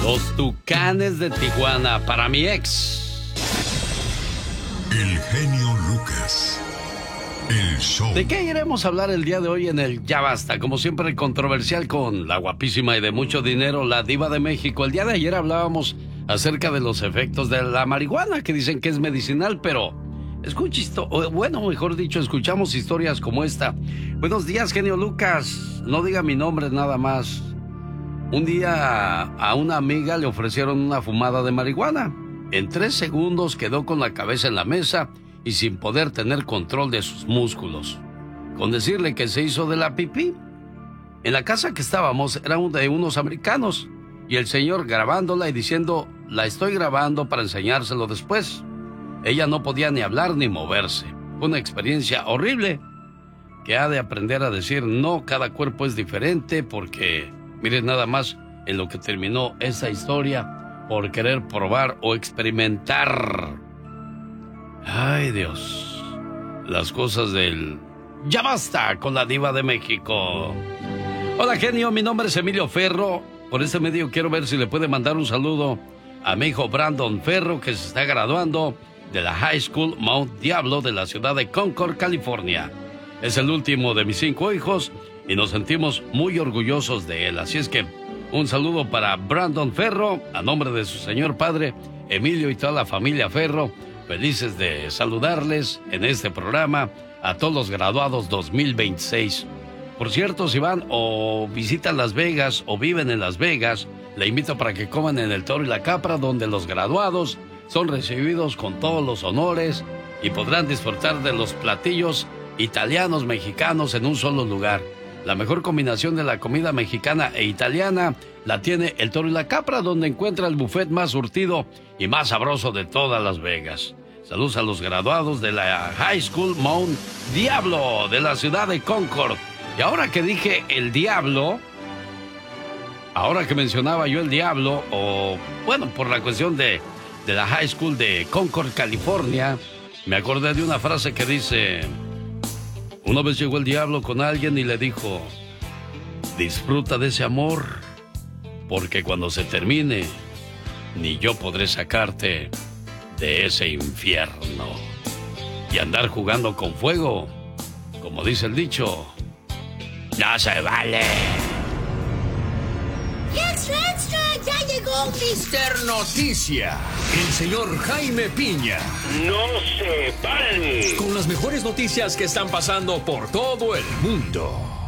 Los Tucanes de Tijuana para mi ex. El genio Lucas. El show. ¿De qué iremos a hablar el día de hoy en el Ya Basta? Como siempre, controversial con la guapísima y de mucho dinero, la diva de México. El día de ayer hablábamos acerca de los efectos de la marihuana, que dicen que es medicinal, pero mejor dicho, escuchamos historias como esta. Buenos días, genio Lucas. No diga mi nombre nada más. Un día a una amiga le ofrecieron una fumada de marihuana. En 3 segundos quedó con la cabeza en la mesa y sin poder tener control de sus músculos. Con decirle que se hizo de la pipí. En la casa que estábamos era de unos americanos y el señor grabándola y diciendo, la estoy grabando para enseñárselo después. Ella no podía ni hablar ni moverse. Fue una experiencia horrible que ha de aprender a decir no, cada cuerpo es diferente porque, miren nada más en lo que terminó esa historia por querer probar o experimentar. Ay, Dios. Las cosas del Ya Basta con la diva de México. Hola, genio, mi nombre es Emilio Ferro. Por este medio quiero ver si le puede mandar un saludo a mi hijo Brandon Ferro, que se está graduando de la High School Mount Diablo de la ciudad de Concord, California. Es el último de mis 5 hijos y nos sentimos muy orgullosos de él. Así es que un saludo para Brandon Ferro, a nombre de su señor padre, Emilio, y toda la familia Ferro. Felices de saludarles en este programa a todos los graduados 2026. Por cierto, si van o visitan Las Vegas o viven en Las Vegas, le invito para que coman en el Toro y la Capra, donde los graduados son recibidos con todos los honores y podrán disfrutar de los platillos italianos, mexicanos en un solo lugar. La mejor combinación de la comida mexicana e italiana la tiene el Toro y la Capra, donde encuentra el buffet más surtido y más sabroso de todas Las Vegas. Saludos a los graduados de la High School Mount Diablo de la ciudad de Concord. Y ahora que dije el diablo, ahora que mencionaba yo el diablo, por la cuestión de la High School de Concord, California, me acordé de una frase que dice: una vez llegó el diablo con alguien y le dijo, disfruta de ese amor, porque cuando se termine, ni yo podré sacarte de ese infierno. Y andar jugando con fuego, como dice el dicho, no se vale. ¡Extra, extra! ¡Ya llegó Mr. Noticia! El señor Jaime Piña. ¡No se vale! Con las mejores noticias que están pasando por todo el mundo.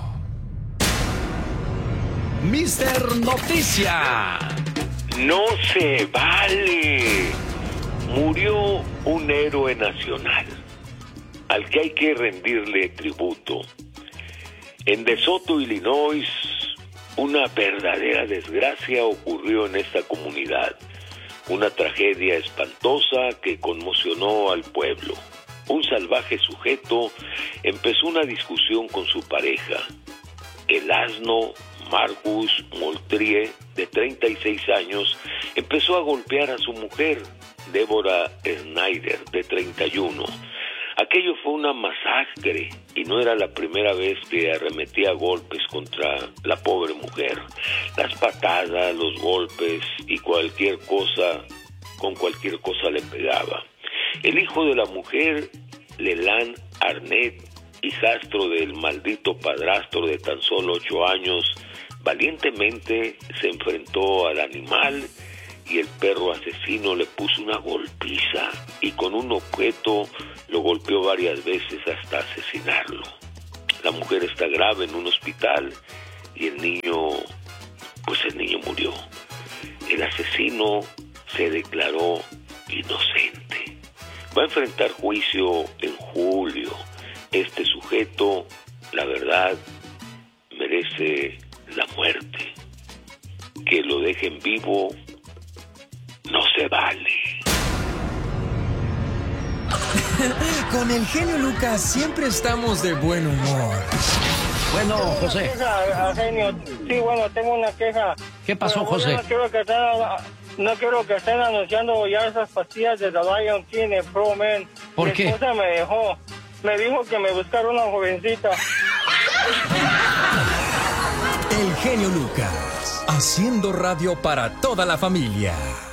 Mr. Noticia. ¡No se vale! Murió un héroe nacional al que hay que rendirle tributo. En DeSoto, Illinois, una verdadera desgracia ocurrió en esta comunidad. Una tragedia espantosa que conmocionó al pueblo. Un salvaje sujeto empezó una discusión con su pareja. El asno Marcus Moultrie, de 36 años, empezó a golpear a su mujer, Deborah Snyder, de 31. Aquello fue una masacre y no era la primera vez que arremetía golpes contra la pobre mujer. Las patadas, los golpes y cualquier cosa, con cualquier cosa le pegaba. El hijo de la mujer, Leland Arnett, hijastro del maldito padrastro de tan solo 8 años, valientemente se enfrentó al animal y el perro asesino le puso una golpiza y con un objeto lo golpeó varias veces hasta asesinarlo. La mujer está grave en un hospital y el niño murió. El asesino se declaró inocente. Va a enfrentar juicio en julio. Este sujeto, la verdad, merece la muerte. Que lo dejen vivo no se vale. Con el genio Lucas siempre estamos de buen humor. Bueno, José. Genio. Sí, bueno, tengo una queja. ¿Qué pasó, Pero, José? No quiero que estén anunciando ya esas pastillas de The Lion King en Pro Men. ¿Por qué? Mi esposa me dijo que me buscara una jovencita. El genio Lucas. Haciendo radio para toda la familia.